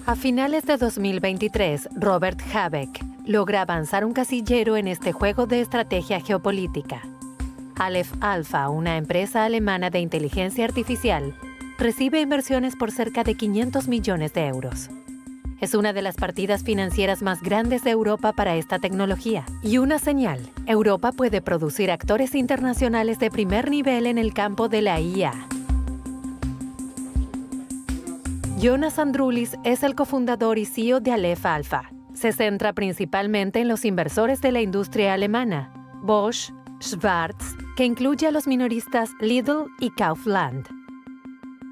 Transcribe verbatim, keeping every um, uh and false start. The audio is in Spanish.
A finales de dos mil veintitrés, Robert Habeck logra avanzar un casillero en este juego de estrategia geopolítica. Aleph Alpha, una empresa alemana de inteligencia artificial, recibe inversiones por cerca de quinientos millones de euros. Es una de las partidas financieras más grandes de Europa para esta tecnología. Y una señal: Europa puede producir actores internacionales de primer nivel en el campo de la I A. Jonas Andrulis es el cofundador y C E O de Aleph Alpha. Se centra principalmente en los inversores de la industria alemana, Bosch, Schwarz, que incluye a los minoristas Lidl y Kaufland.